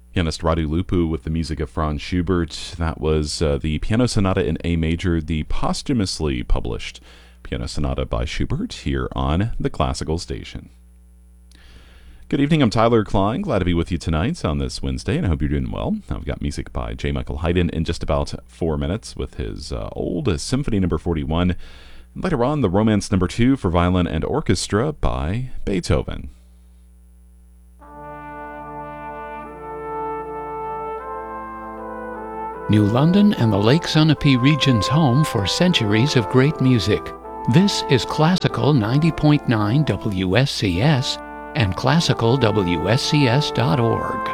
Pianist Radu Lupu with the music of Franz Schubert. That was the Piano Sonata in A Major, the posthumously published Piano Sonata by Schubert, here on the Classical Station. Good evening, I'm Tyler Klein. Glad to be with you tonight on this Wednesday, and I hope you're doing well. I've got music by J. Michael Haydn in just about 4 minutes with his old Symphony No. 41. And later on, the Romance No. 2 for violin and orchestra by Beethoven. New London and the Lake Sunapee region's home for centuries of great music. This is Classical 90.9 WSCS and classicalwscs.org.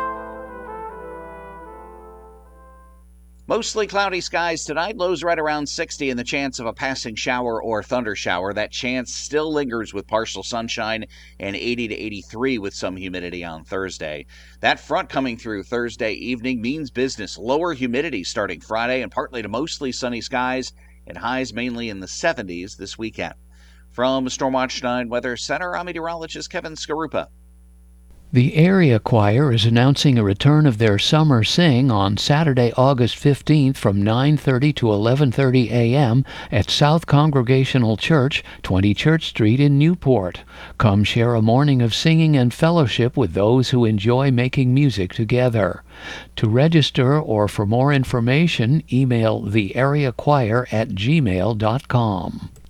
Mostly cloudy skies tonight, lows right around 60 and the chance of a passing shower or thunder shower. That chance still lingers with partial sunshine and 80 to 83 with some humidity on Thursday. That front coming through Thursday evening means business. Lower humidity starting Friday and partly to mostly sunny skies and highs mainly in the 70s this weekend. From Stormwatch 9 Weather Center, I'm meteorologist Kevin Skarupa. The area choir is announcing a return of their summer sing on Saturday, August 15th from 9:30 to 11:30 a.m. at South Congregational Church, 20 Church Street in Newport. Come share a morning of singing and fellowship with those who enjoy making music together. To register or for more information, email theareachoir@gmail.com.